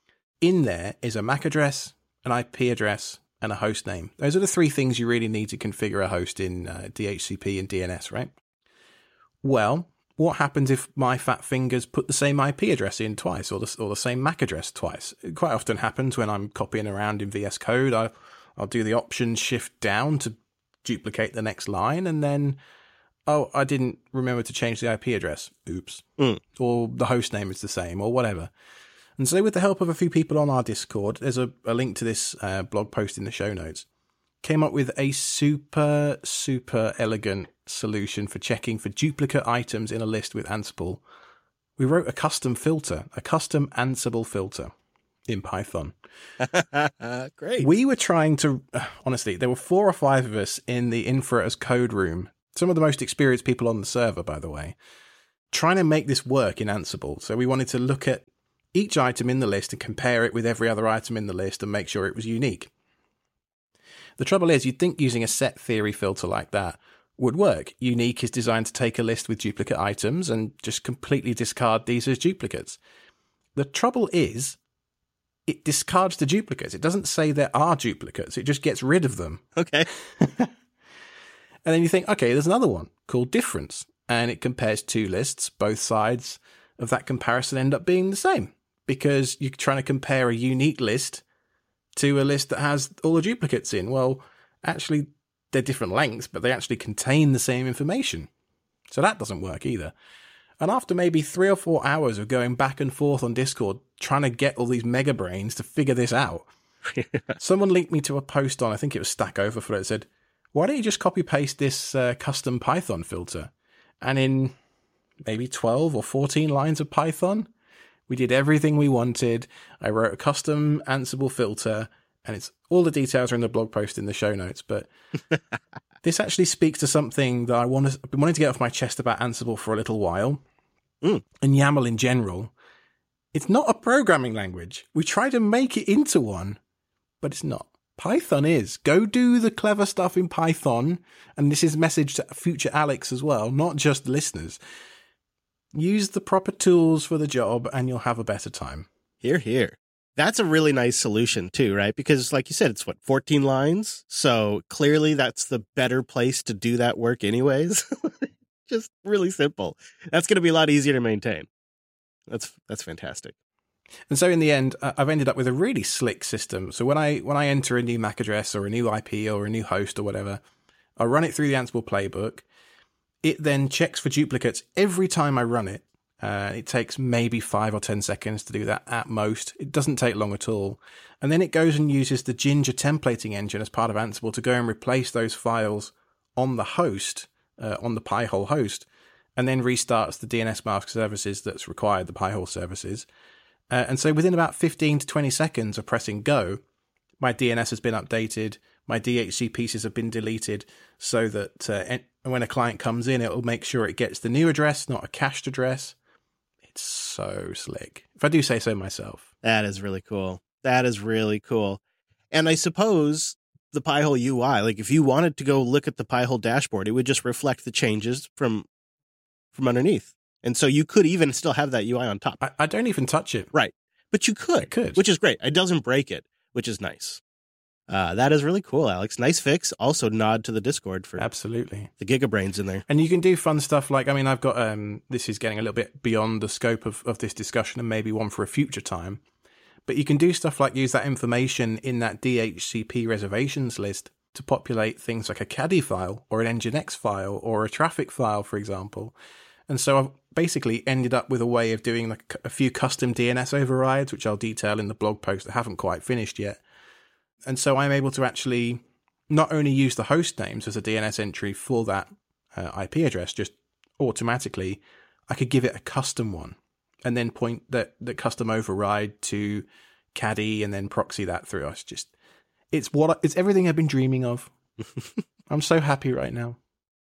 In there is a M A C address, an I P address, and a host name. Those are the three things you really need to configure a host in uh, D H C P and D N S, right? Well, what happens if my fat fingers put the same I P address in twice, or the, or the same M A C address twice? It quite often happens when I'm copying around in V S Code. I, I'll do the Option Shift down to duplicate the next line, and then, oh, I didn't remember to change the I P address. Oops. Mm. Or the host name is the same, or whatever. And so with the help of a few people on our Discord, there's a, a link to this uh, blog post in the show notes, came up with a super, super elegant solution for checking for duplicate items in a list with Ansible. We wrote a custom filter, a custom Ansible filter. in Python. Great. We were trying to, honestly, there were four or five of us in the Infra as code room, some of the most experienced people on the server, by the way, trying to make this work in Ansible. So we wanted to look at each item in the list and compare it with every other item in the list and make sure it was unique. The trouble is, you'd think using a set theory filter like that would work. Unique is designed to take a list with duplicate items and just completely discard these as duplicates. The trouble is, it discards the duplicates. It doesn't say there are duplicates. It just gets rid of them. Okay. And then you think, okay, there's another one called difference. And it compares two lists. Both sides of that comparison end up being the same because you're trying to compare a unique list to a list that has all the duplicates in. Well, actually, they're different lengths, but they actually contain the same information. So that doesn't work either. And after maybe three or four hours of going back and forth on Discord, trying to get all these mega brains to figure this out, someone linked me to a post on, I think it was Stack Overflow, that said, why don't you just copy paste this uh, custom Python filter? And in maybe twelve or fourteen lines of Python, we did everything we wanted. I wrote a custom Ansible filter, and it's all the details are in the blog post in the show notes. But this actually speaks to something that I want to, I've been wanting to get off my chest about Ansible for a little while, mm. and YAML in general. It's not a programming language. We try to make it into one, but it's not. Python is. Go do the clever stuff in Python. And this is a message to future Alex as well, not just listeners. Use the proper tools for the job and you'll have a better time. Hear, hear. That's a really nice solution too, right? Because like you said, it's what, fourteen lines? So clearly that's the better place to do that work anyways. Just really simple. That's going to be a lot easier to maintain. That's that's fantastic. And so in the end, uh, I've ended up with a really slick system. So when I when I enter a new M A C address or a new I P or a new host or whatever, I run it through the Ansible playbook. It then checks for duplicates every time I run it. Uh, it takes maybe five or ten seconds to do that at most. It doesn't take long at all. And then it goes and uses the Ginger templating engine as part of Ansible to go and replace those files on the host, uh, on the Pi-hole host, and then restarts the D N S mask services that's required, the Pi-hole services. Uh, and so within about fifteen to twenty seconds of pressing go, my D N S has been updated, my D H C pieces have been deleted, so that uh, when a client comes in, it will make sure it gets the new address, not a cached address. It's so slick, if I do say so myself. That is really cool. That is really cool. And I suppose the Pi-hole U I, like if you wanted to go look at the Pi-hole dashboard, it would just reflect the changes from from underneath. And so you could even still have that U I on top. I, I don't even touch it. Right. But you could, I could, which is great. It doesn't break it, which is nice. Uh, that is really cool, Alex. Nice fix. Also nod to the Discord for absolutely the gigabrains in there. And you can do fun stuff like, I mean, I've got, um, this is getting a little bit beyond the scope of, of this discussion and maybe one for a future time. But you can do stuff like use that information in that D H C P reservations list to populate things like a caddy file or an Nginx file or a traffic file, for example. And so I've basically ended up with a way of doing like a few custom D N S overrides, which I'll detail in the blog post that haven't quite finished yet. And so I'm able to actually not only use the host names as a D N S entry for that uh, I P address, just automatically, I could give it a custom one and then point that, that custom override to caddy and then proxy that through. It's just, it's what, it's everything I've been dreaming of. I'm so happy right now.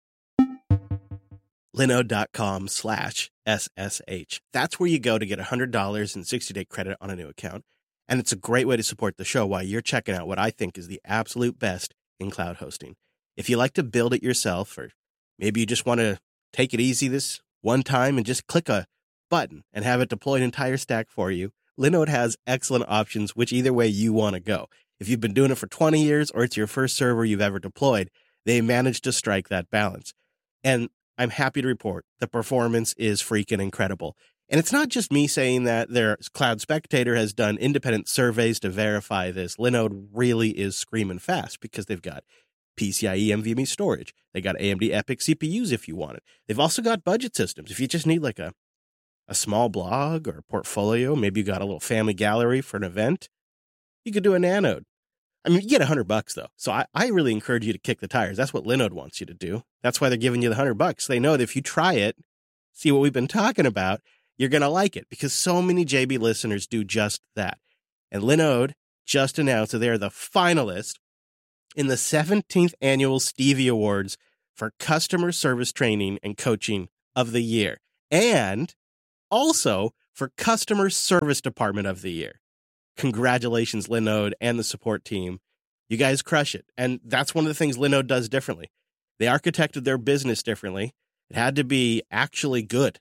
Linode.com slash SSH. That's where you go to get one hundred dollars in sixty-day credit on a new account. And it's a great way to support the show while you're checking out what I think is the absolute best in cloud hosting. If you like to build it yourself, or maybe you just want to take it easy this one time and just click a button and have it deploy an entire stack for you, Linode has excellent options, which either way you want to go. If you've been doing it for twenty years or it's your first server you've ever deployed, they managed to strike that balance. And I'm happy to report the performance is freaking incredible. And it's not just me saying that. Their Cloud Spectator has done independent surveys to verify this. Linode really is screaming fast because they've got PCIe NVMe storage. They got A M D EPYC C P Us if you want it. They've also got budget systems. If you just need like a, a small blog or a portfolio, maybe you got a little family gallery for an event, you could do a Nanode. I mean, you get a hundred bucks though. So I, I really encourage you to kick the tires. That's what Linode wants you to do. That's why they're giving you the hundred bucks. They know that if you try it, see what we've been talking about, you're going to like it because so many J B listeners do just that. And Linode just announced that they are the finalist in the seventeenth Annual Stevie Awards for Customer Service Training and Coaching of the Year, and also for Customer Service Department of the Year. Congratulations, Linode and the support team. You guys crush it. And that's one of the things Linode does differently. They architected their business differently. It had to be actually good.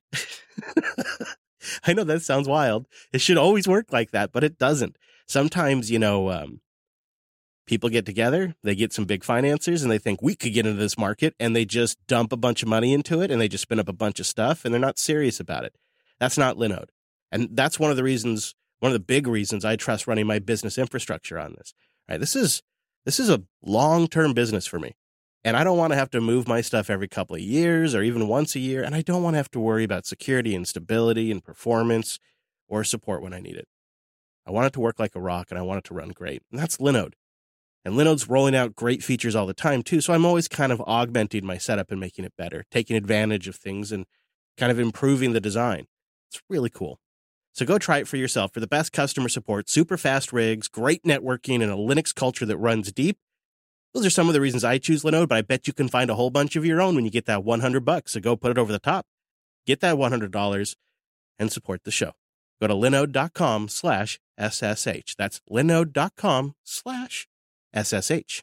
I know that sounds wild. It should always work like that, but it doesn't. Sometimes, you know, um, people get together, they get some big financiers, and they think we could get into this market, and they just dump a bunch of money into it, and they just spin up a bunch of stuff, and they're not serious about it. That's not Linode. And that's one of the reasons, one of the big reasons I trust running my business infrastructure on this. Right? This is this is a long-term business for me. And I don't want to have to move my stuff every couple of years or even once a year. And I don't want to have to worry about security and stability and performance or support when I need it. I want it to work like a rock, and I want it to run great. And that's Linode. And Linode's rolling out great features all the time, too. So I'm always kind of augmenting my setup and making it better, taking advantage of things and kind of improving the design. It's really cool. So go try it for yourself. For the best customer support, super fast rigs, great networking, and a Linux culture that runs deep, those are some of the reasons I choose Linode, but I bet you can find a whole bunch of your own when you get that one hundred bucks. So go put it over the top, get that one hundred dollars, and support the show. Go to linode.com slash SSH. That's linode.com slash SSH.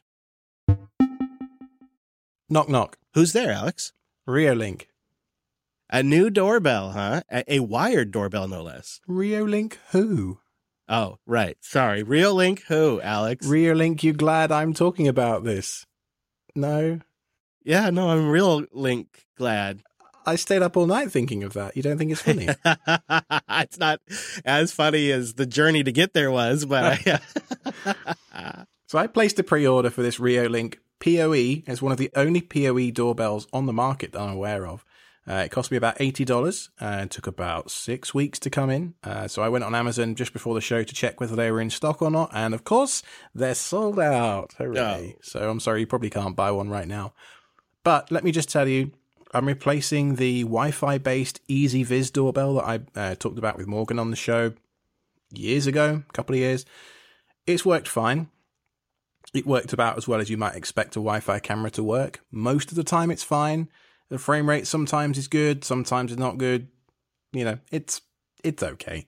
Knock, knock. Who's there, Alex? Reolink. A new doorbell, huh? A, a wired doorbell, no less. Reolink who? Oh, right. Sorry. Reolink who, Alex? Reolink, you glad I'm talking about this? No? Yeah, no, I'm Reolink glad. I stayed up all night thinking of that. You don't think it's funny? It's not as funny as the journey to get there was, but I, So I placed a pre-order for this Reolink P O E. It's one of the only P O E doorbells on the market that I'm aware of. Uh, it cost me about eighty dollars and it took about six weeks to come in. Uh, so I went on Amazon just before the show to check whether they were in stock or not. And of course, they're sold out. Hooray. Oh. So I'm sorry, you probably can't buy one right now. But let me just tell you, I'm replacing the Wi-Fi based EasyViz doorbell that I uh, talked about with Morgan on the show years ago, a couple of years. It's worked fine. It worked about as well as you might expect a Wi-Fi camera to work. Most of the time it's fine. The frame rate sometimes is good, sometimes it's not good. You know, it's it's okay.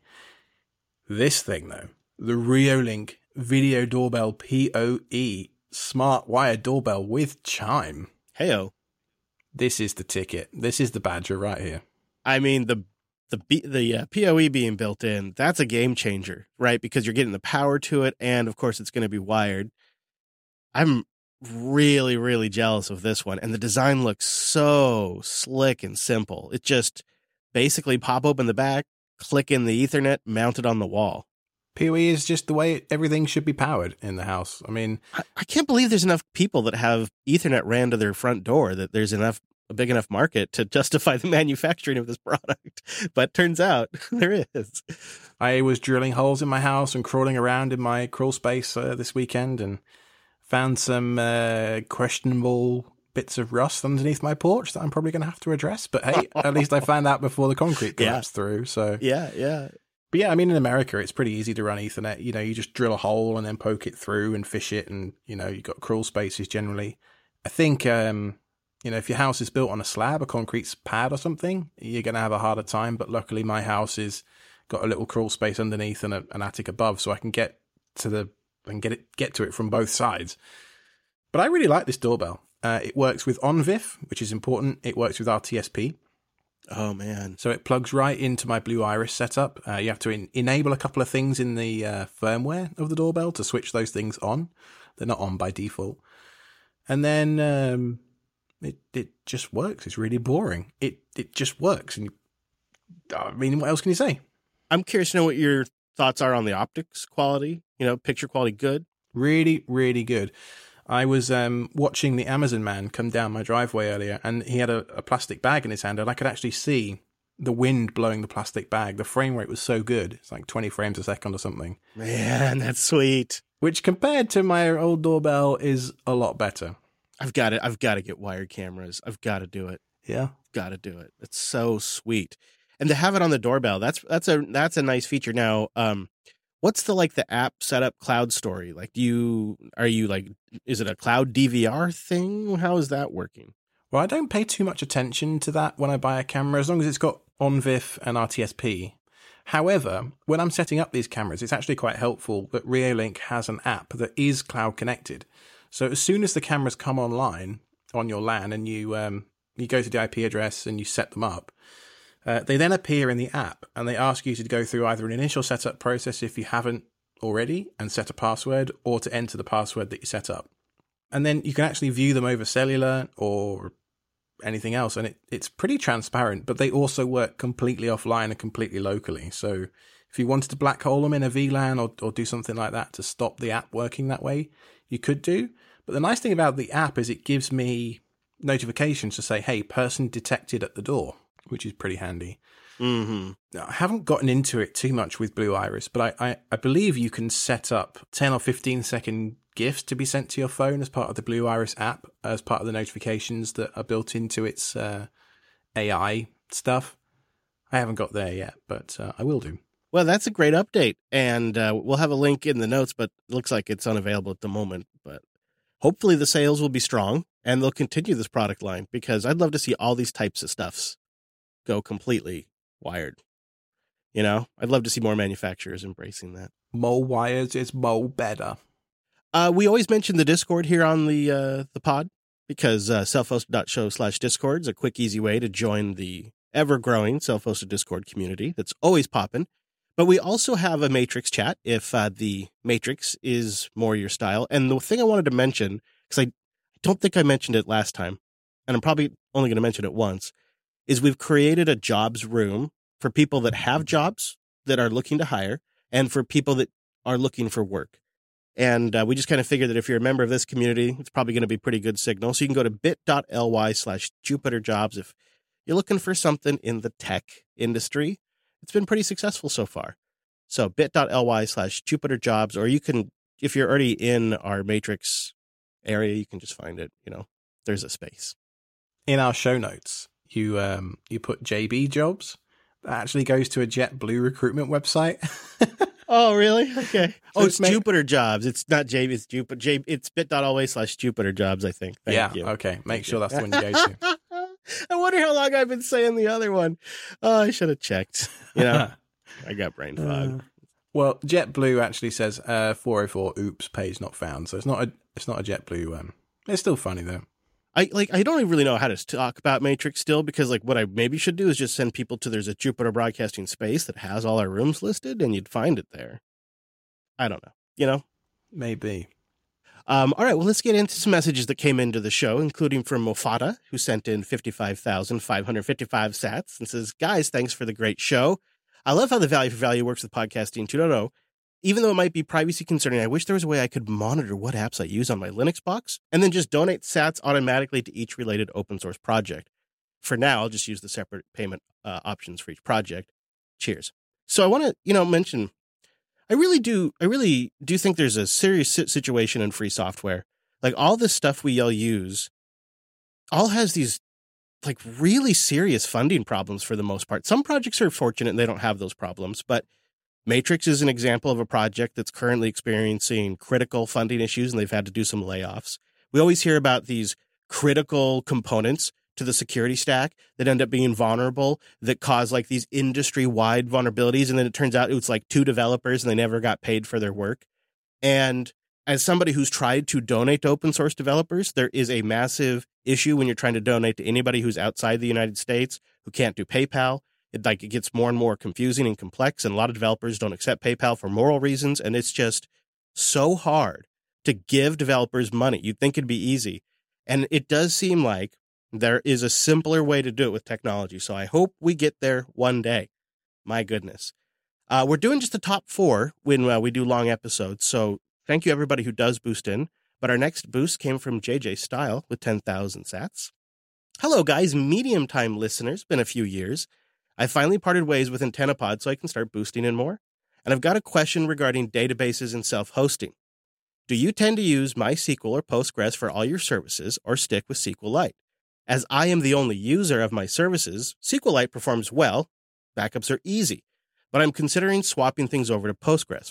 This thing, though, the Reolink Video Doorbell P O E Smart Wired Doorbell with Chime. Heyo. This is the ticket. This is the badger right here. I mean, the the B, the uh, P O E being built in, that's a game changer, right? Because you're getting the power to it, and of course it's going to be wired. I'm really, really jealous of this one. And the design looks so slick and simple. It just basically pop open the back, click in the Ethernet, mount it on the wall. P O E is just the way everything should be powered in the house. I mean, I, I can't believe there's enough people that have Ethernet ran to their front door, that there's enough a big enough market to justify the manufacturing of this product. But turns out there is. I was drilling holes in my house and crawling around in my crawl space uh, this weekend and found some uh, questionable bits of rust underneath my porch that I'm probably going to have to address. But hey, at least I found out before the concrete collapsed yeah. through. So yeah, yeah. But yeah, I mean, in America, it's pretty easy to run Ethernet. You know, you just drill a hole and then poke it through and fish it. And, you know, you've got crawl spaces generally. I think, um, you know, if your house is built on a slab, a concrete pad or something, you're going to have a harder time. But luckily, my house is got a little crawl space underneath and a, an attic above, so I can get to the and get it get to it from both sides. But I really like this doorbell. Uh, it works with OnVIF, which is important. It works with R T S P. Oh, man. So it plugs right into my Blue Iris setup. Uh, you have to in- enable a couple of things in the uh, firmware of the doorbell to switch those things on. They're not on by default. And then um, it it just works. It's really boring. It it just works. And I mean, what else can you say? I'm curious to know what your thoughts are on the optics quality. You know, picture quality good? Really, really good. I was um, watching the Amazon man come down my driveway earlier, and he had a, a plastic bag in his hand, and I could actually see the wind blowing the plastic bag. The frame rate was so good. It's like twenty frames a second or something. Man, that's sweet. Which compared to my old doorbell is a lot better. I've got to, I've got to get wired cameras. I've got to do it. Yeah. Got to do it. It's so sweet. And to have it on the doorbell, that's that's a that's a nice feature. Now, um, What's the like the app setup cloud story? Like, do you are you like is it a cloud D V R thing? How is that working? Well, I don't pay too much attention to that when I buy a camera, as long as it's got OnVIF and R T S P. However, when I'm setting up these cameras, it's actually quite helpful that Reolink has an app that is cloud connected. So as soon as the cameras come online on your LAN and you um, you go to the I P address and you set them up, uh, they then appear in the app and they ask you to go through either an initial setup process if you haven't already and set a password, or to enter the password that you set up. And then you can actually view them over cellular or anything else, and it, it's pretty transparent, but they also work completely offline and completely locally. So if you wanted to black hole them in a V LAN or, or do something like that to stop the app working that way, you could do. But the nice thing about the app is it gives me notifications to say, hey, person detected at the door, which is pretty handy. Mm-hmm. Now, I haven't gotten into it too much with Blue Iris, but I, I, I believe you can set up ten or fifteen second GIFs to be sent to your phone as part of the Blue Iris app, as part of the notifications that are built into its uh, A I stuff. I haven't got there yet, but uh, I will do. Well, that's a great update, and uh, we'll have a link in the notes, but it looks like it's unavailable at the moment. But hopefully the sales will be strong, and they'll continue this product line, because I'd love to see all these types of stuffs go completely wired. You know, I'd love to see more manufacturers embracing that. More wires is more better. Uh, we always mention the Discord here on the uh, the pod, because uh, self-hosted.show slash Discord is a quick, easy way to join the ever-growing self-hosted Discord community that's always popping. But we also have a Matrix chat if uh, the Matrix is more your style. And the thing I wanted to mention, because I don't think I mentioned it last time, and I'm probably only going to mention it once, is we've created a jobs room for people that have jobs that are looking to hire, and for people that are looking for work. And uh, we just kind of figured that if you're a member of this community, it's probably going to be pretty good signal. So you can go to bit.ly slash Jupiter Jobs if you're looking for something in the tech industry. It's been pretty successful so far. So bit.ly slash Jupiter Jobs, or you can, if you're already in our Matrix area, you can just find it. You know, there's a space. In our show notes, you um you put J B Jobs. That actually goes to a JetBlue recruitment website. Oh, really? Okay. So oh, it's it's made- Jupiter Jobs. It's not J B, it's Jupiter. J, it's bit.ly slash Jupiter Jobs, I think. Thank yeah, you. okay. Make Thank sure you. that's the one you go to. I wonder how long I've been saying the other one. Oh, I should have checked. You know, I got brain fog. Uh, well, JetBlue actually says uh, four oh four. Oops, page not found. So it's not a it's not a JetBlue one. It's still funny though. I like. I don't even really know how to talk about Matrix still, because like what I maybe should do is just send people to there's a Jupiter Broadcasting space that has all our rooms listed, and you'd find it there. I don't know. You know, Maybe. Um, all right, well, let's get into some messages that came into the show, including from Mofata, who sent in fifty-five thousand five hundred fifty-five sats and says, guys, thanks for the great show. I love how the value for value works with podcasting two point oh. Even though it might be privacy concerning, I wish there was a way I could monitor what apps I use on my Linux box and then just donate sats automatically to each related open source project. For now, I'll just use the separate payment uh, options for each project. Cheers. So I want to, you know, mention, I really do, I really do think there's a serious situation in free software. Like all this stuff we all use, all has these like really serious funding problems for the most part. Some projects are fortunate and they don't have those problems, but Matrix is an example of a project that's currently experiencing critical funding issues, and they've had to do some layoffs. We always hear about these critical components to the security stack that end up being vulnerable, that cause like these industry-wide vulnerabilities, and then it turns out it was like two developers and they never got paid for their work. And as somebody who's tried to donate to open source developers, there is a massive issue when you're trying to donate to anybody who's outside the United States who can't do PayPal. It like it gets more and more confusing and complex, and a lot of developers don't accept PayPal for moral reasons, and it's just so hard to give developers money. You'd think it'd be easy, and it does seem like there is a simpler way to do it with technology, so I hope we get there one day. My goodness. Uh, we're doing just the top four when uh, we do long episodes, so thank you everybody who does boost in, but our next boost came from J J Style with ten thousand sats. Hello, guys, medium-time listeners. Been a few years. I finally parted ways with AntennaPod so I can start boosting in more. And I've got a question regarding databases and self-hosting. Do you tend to use MySQL or Postgres for all your services or stick with SQLite? As I am the only user of my services, SQLite performs well. Backups are easy. But I'm considering swapping things over to Postgres.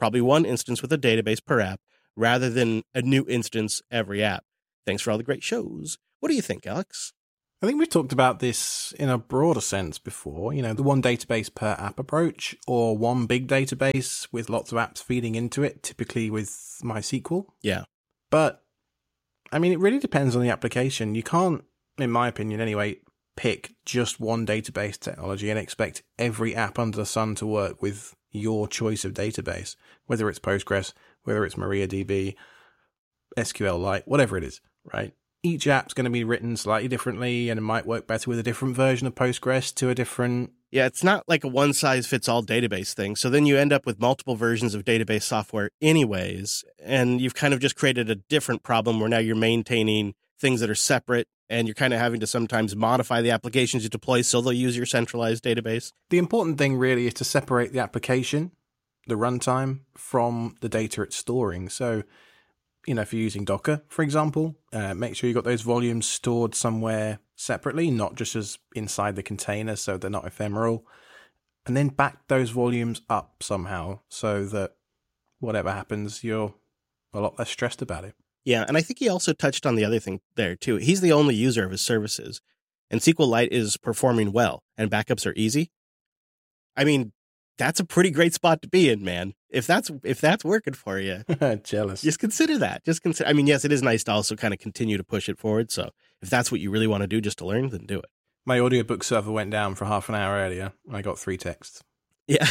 Probably one instance with a database per app rather than a new instance every app. Thanks for all the great shows. What do you think, Alex? I think we've talked about this in a broader sense before, you know, the one database per app approach, or one big database with lots of apps feeding into it, typically with MySQL. Yeah. But, I mean, it really depends on the application. You can't, in my opinion anyway, pick just one database technology and expect every app under the sun to work with your choice of database, whether it's Postgres, whether it's MariaDB, SQLite, whatever it is, right? Each app's going to be written slightly differently, and it might work better with a different version of Postgres to a different... Yeah, it's not like a one-size-fits-all database thing. So then you end up with multiple versions of database software anyways, and you've kind of just created a different problem where now you're maintaining things that are separate, and you're kind of having to sometimes modify the applications you deploy so they'll use your centralized database. The important thing really is to separate the application, the runtime, from the data it's storing. So, you know, if you're using Docker, for example, uh, make sure you've got those volumes stored somewhere separately, not just as inside the container so they're not ephemeral. And then back those volumes up somehow so that whatever happens, you're a lot less stressed about it. Yeah, and I think he also touched on the other thing there, too. He's the only user of his services, and SQLite is performing well, and backups are easy. I mean, that's a pretty great spot to be in, man. If that's if that's working for you, jealous. Just consider that. Just consider. I mean, yes, it is nice to also kind of continue to push it forward. So if that's what you really want to do, just to learn, then do it. My audiobook server went down for half an hour earlier. I got three texts. Yeah.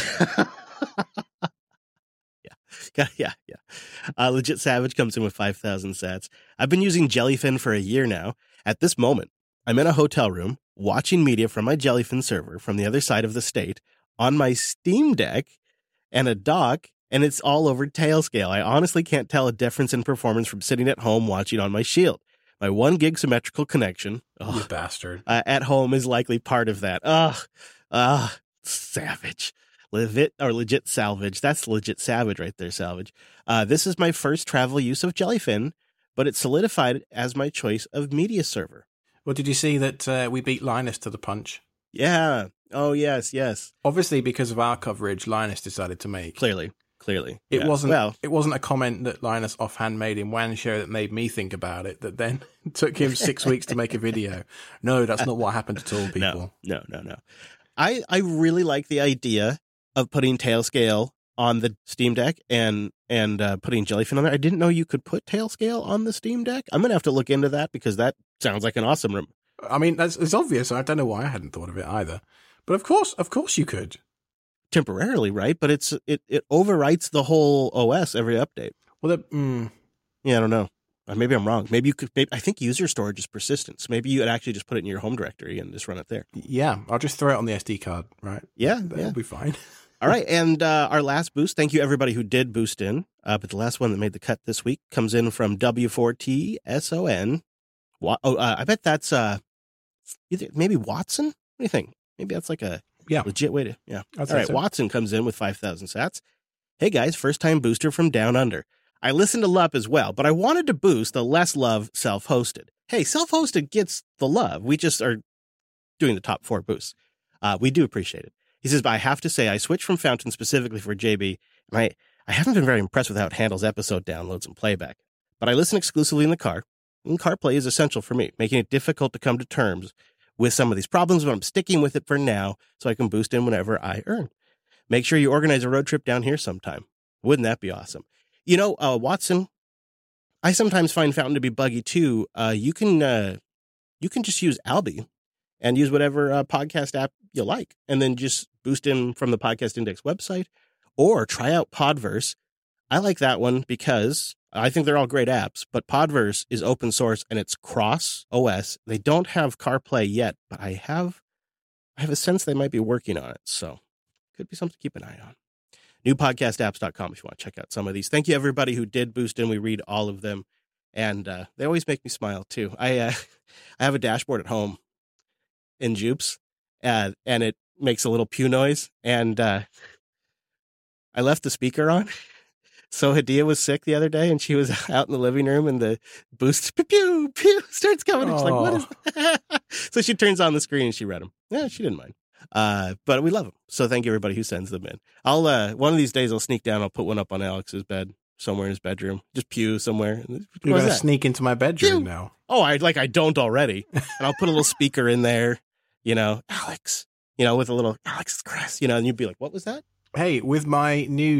yeah, yeah, yeah. Uh, Legit Savage comes in with five thousand sats. I've been using Jellyfin for a year now. At this moment, I'm in a hotel room watching media from my Jellyfin server from the other side of the state on my Steam Deck and a dock, and it's all over Tailscale. I honestly can't tell a difference in performance from sitting at home watching on my Shield. My one gig symmetrical connection, oh, you bastard, uh, at home is likely part of that. Ugh, ugh, savage. Legit or legit salvage. That's legit savage right there, salvage. Uh, this is my first travel use of Jellyfin, but it solidified it as my choice of media server. Well, did you see that uh, we beat Linus to the punch? Yeah. Oh, yes, yes. Obviously, because of our coverage, Linus decided to make. Clearly, clearly. It yeah. wasn't well, It wasn't a comment that Linus offhand made in WAN show that made me think about it, that then took him six weeks to make a video. No, that's not what happened at all, people. No, no, no, no. I, I really like the idea of putting Tailscale on the Steam Deck and and uh, putting Jellyfin on there. I didn't know you could put Tailscale on the Steam Deck. I'm going to have to look into that because that sounds like an awesome room. I mean, that's it's obvious. I don't know why I hadn't thought of it either. But of course, of course you could. Temporarily, right? But it's it, it overwrites the whole O S every update. Well, that, mm. yeah, I don't know. Or maybe I'm wrong. Maybe you could. Maybe, I think user storage is persistence. Maybe you would actually just put it in your home directory and just run it there. Yeah, I'll just throw it on the S D card, right? Yeah, that'll yeah. be fine. All right, and uh, our last boost. Thank you everybody who did boost in. Uh, but the last one that made the cut this week comes in from W four T S O N. Wa- oh, uh, I bet that's uh, either maybe Watson. What do you think? Maybe that's like a yeah legit way to yeah. I'd All right, so. Watson comes in with five thousand sats. Hey guys, first time booster from Down Under. I listened to L U P as well, but I wanted to boost the less love self-hosted. Hey, self-hosted gets the love. We just are doing the top four boosts. Uh, we do appreciate it. He says, but I have to say, I switched from Fountain specifically for J B, and I, I haven't been very impressed with how it handles episode downloads and playback. But I listen exclusively in the car, and CarPlay is essential for me, making it difficult to come to terms with some of these problems, but I'm sticking with it for now so I can boost in whenever I earn. Make sure you organize a road trip down here sometime. Wouldn't that be awesome? You know, uh, Watson, I sometimes find Fountain to be buggy too. Uh, you can uh, you can just use Albi and use whatever uh, podcast app you like, and then just boost in from the Podcast Index website, or try out Podverse. I like that one because I think they're all great apps, but Podverse is open source and it's cross O S. They don't have CarPlay yet, but I have I have a sense they might be working on it, so could be something to keep an eye on. new podcast apps dot com if you want to check out some of these. Thank you, everybody who did boost in. We read all of them, and uh, they always make me smile, too. I uh, I have a dashboard at home in Jupes, uh, and it makes a little pew noise, and uh, I left the speaker on. So Hadia was sick the other day, and she was out in the living room, and the boost pew pew, pew starts coming. And she's like, "What is that?" So she turns on the screen, and she read them. Yeah, she didn't mind. Uh, but we love them. So thank you everybody who sends them in. I'll uh, one of these days I'll sneak down. I'll put one up on Alex's bed somewhere in his bedroom. Just pew somewhere. You're What's going to that? sneak into my bedroom Pew. now. Oh, I like I don't already. And I'll put a little speaker in there. You know, Alex. You know, with a little Alex Crest. You know, and you'd be like, "What was that?" Hey, with my new